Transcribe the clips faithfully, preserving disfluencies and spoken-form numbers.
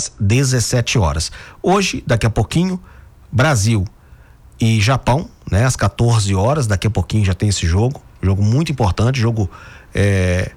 dezessete horas. Hoje, daqui a pouquinho, Brasil e Japão, né? Às quatorze horas, daqui a pouquinho já tem esse jogo. Jogo muito importante, jogo é,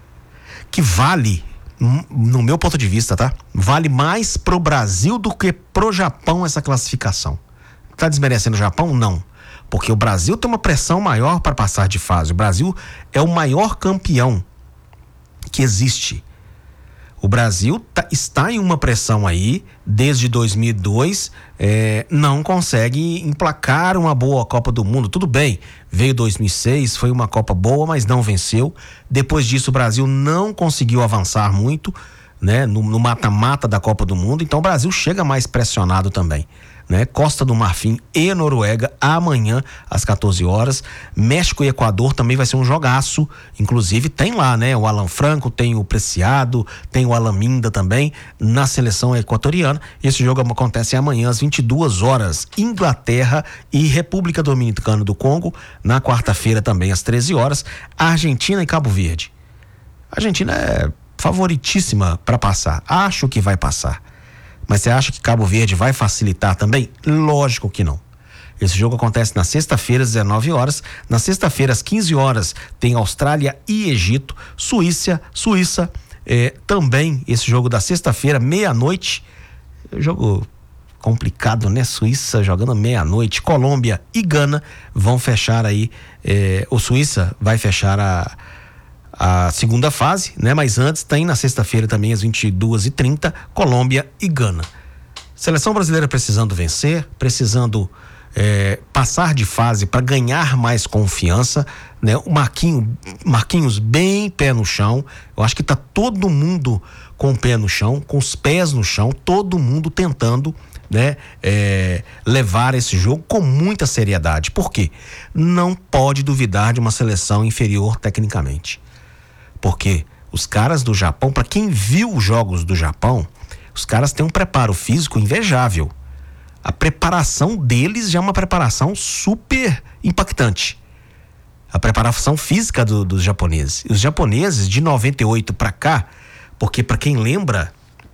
que vale, no meu ponto de vista, tá? Vale mais pro Brasil do que pro Japão essa classificação. Tá desmerecendo o Japão? Não. Porque o Brasil tem uma pressão maior para passar de fase. O Brasil é o maior campeão que existe. O Brasil tá, está em uma pressão aí, desde dois mil e dois, é, não consegue emplacar uma boa Copa do Mundo. Tudo bem, veio dois mil e seis, foi uma Copa boa, mas não venceu. Depois disso, o Brasil não conseguiu avançar muito, né, no, no mata-mata da Copa do Mundo. Então, o Brasil chega mais pressionado também. Né? Costa do Marfim e Noruega amanhã às quatorze horas. México e Equador também vai ser um jogaço. Inclusive tem lá, né? O Alan Franco, tem o Preciado, tem o Alaminda também na seleção equatoriana. Esse jogo acontece amanhã às vinte e duas horas. Inglaterra e República Dominicana do Congo. Na quarta-feira também às treze horas. Argentina e Cabo Verde. A Argentina é favoritíssima para passar. Acho que vai passar. Mas você acha que Cabo Verde vai facilitar também? Lógico que não. Esse jogo acontece na sexta-feira, às dezenove horas. Na sexta-feira, às quinze horas, tem Austrália e Egito. Suíça, Suíça. Eh, também esse jogo da sexta-feira, meia-noite. Jogo complicado, né? Suíça jogando meia-noite. Colômbia e Gana vão fechar aí. Eh, o Suíça vai fechar a. a segunda fase, né? Mas antes tem na sexta-feira também às vinte e duas e trinta, Colômbia e Gana. Seleção brasileira precisando vencer, precisando é, passar de fase para ganhar mais confiança, né? O Marquinho, Marquinhos bem pé no chão. Eu acho que tá todo mundo com o pé no chão, com os pés no chão, todo mundo tentando, né, é, levar esse jogo com muita seriedade. Por quê? Não pode duvidar de uma seleção inferior tecnicamente. Porque os caras do Japão, para quem viu os jogos do Japão, os caras têm um preparo físico invejável. A preparação deles já é uma preparação super impactante. A preparação física do, dos japoneses. Os japoneses de noventa e oito para cá, porque para quem lembra,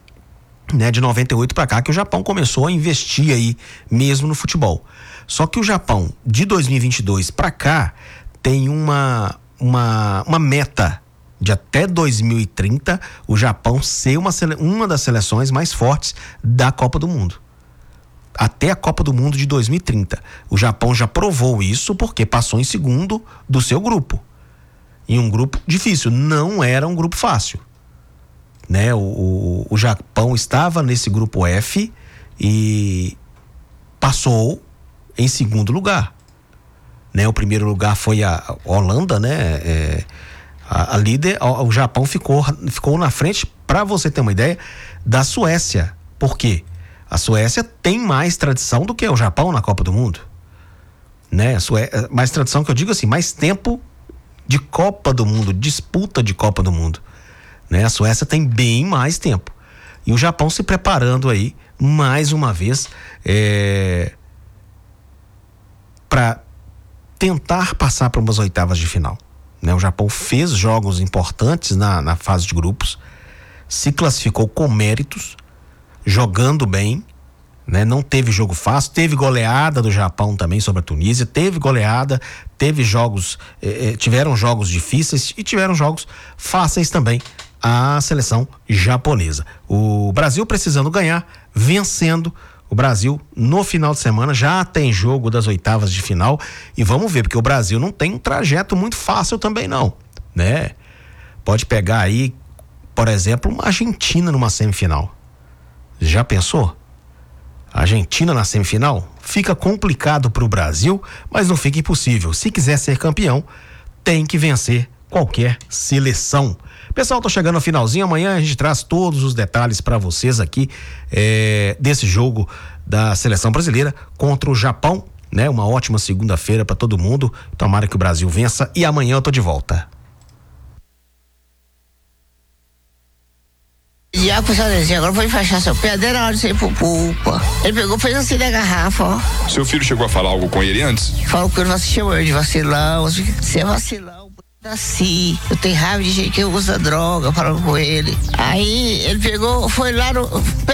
né, de noventa e oito para cá que o Japão começou a investir aí mesmo no futebol. Só que o Japão de dois mil e vinte e dois para cá tem uma uma uma meta de até dois mil e trinta o Japão ser uma, uma das seleções mais fortes da Copa do Mundo. Até a Copa do Mundo de dois mil e trinta. O Japão já provou isso porque passou em segundo do seu grupo. Em um grupo difícil, não era um grupo fácil. Né? O, o, o Japão estava nesse grupo F e passou em segundo lugar. Né? O primeiro lugar foi a Holanda, né? É, A, a líder, o Japão ficou, ficou na frente, para você ter uma ideia, da Suécia. Por quê? A Suécia tem mais tradição do que o Japão na Copa do Mundo. Né? Sué... Mais tradição que eu digo assim, mais tempo de Copa do Mundo, disputa de Copa do Mundo. Né? A Suécia tem bem mais tempo. E o Japão se preparando aí, mais uma vez, é... para tentar passar para umas oitavas de final. Né? O Japão fez jogos importantes na, na fase de grupos, se classificou com méritos, jogando bem, né? Não teve jogo fácil, teve goleada do Japão também sobre a Tunísia, teve goleada, teve jogos, eh, tiveram jogos difíceis e tiveram jogos fáceis também a seleção japonesa. O Brasil precisando ganhar, vencendo. O Brasil, no final de semana, já tem jogo das oitavas de final e vamos ver, porque o Brasil não tem um trajeto muito fácil também não, né? Pode pegar aí, por exemplo, uma Argentina numa semifinal. Já pensou? Argentina na semifinal? Fica complicado pro Brasil, mas não fica impossível. Se quiser ser campeão, tem que vencer qualquer seleção. Pessoal, tô chegando ao finalzinho, amanhã a gente traz todos os detalhes para vocês aqui é, desse jogo da seleção brasileira contra o Japão, né? Uma ótima segunda-feira para todo mundo, tomara que o Brasil vença e amanhã eu tô de volta. E a pessoa dizia, agora vou enfaixar seu pé, era hora de você ir pro pupa. Ele pegou, fez assim da garrafa, ó. Seu filho chegou a falar algo com ele antes? Falou que ele chamou de vacilão, você é vacilão. Assim, eu tenho raiva de gente que usa droga, falando com ele. Aí ele pegou, foi lá no